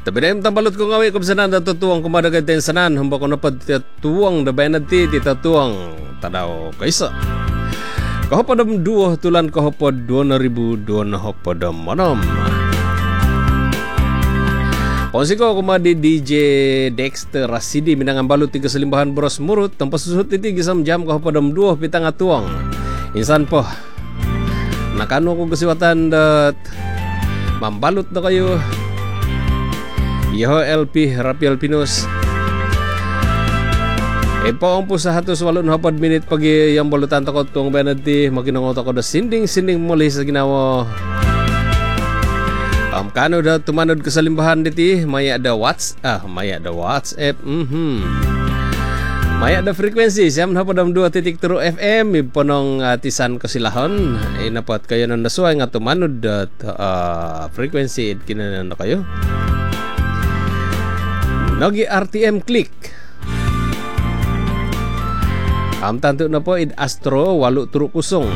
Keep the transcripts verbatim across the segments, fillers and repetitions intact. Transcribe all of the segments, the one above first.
Tapi na yung tambalot ko ngawi kung sanan na tutuwang kumadagay tayo sanan. Humba ko na pa tituwang na bayan natin titatuwang tanaw kaysa. Kahopadam duo tulan kahopod dua na ribu dua na hopadam manam. Ponsi ko kumadi D J Dexter Rasidi minangang balot tiga selimbahan boros murut. Tempat susut iti gisam jam kahopadam duo pitang atuang. Insan po. Nakano ko kasiwatan dat mambalot na kayo. Iho L P Rapi Alpinos. Ipaong po sa hatos walon hapad minit pagi yung balutan takot tong benadi makinangot ako da sinding-sinding muli sa ginawa. Um, kano da tumanod ka sa limbahan diti maya da whats ah maya da WhatsApp mhm. Maya da frequency siyam hapad am dua titik turu F M iponong uh, tisan kasilahon ay napat kayo nang nasuay nga tumanod da uh, frequency kinanan na kayo. Nogi R T M click. Am tanto na po id Astro walu turu kusong.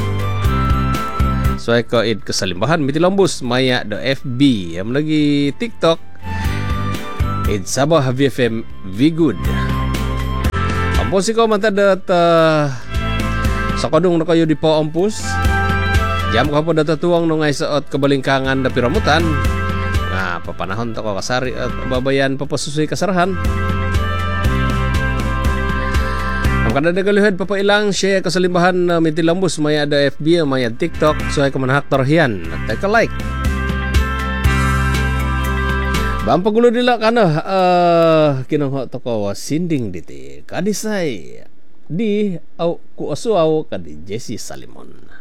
So ay ko id kasalimbahan mitilambus maya do F B. Am lagi TikTok. Id Sabah V F M V good. Ampos ko man tadat uh, sa kadung na kayo di po ampus. Jam ko po datatuwang no ngay saot kabalingkangan na piramutan. Nga, papanahon to ko kasari at babayan papasusoy kasarahan. Ang kadadagaluhed papailang siya kasalimbahan na uh, mitilambus maya da F B maya TikTok so ay kumanahak tarhiyan at take a like. Bang pagulo nila kana uh, kinangho to ko sinding diti kadisay di au ku asuaw kadi Jesse Salimon.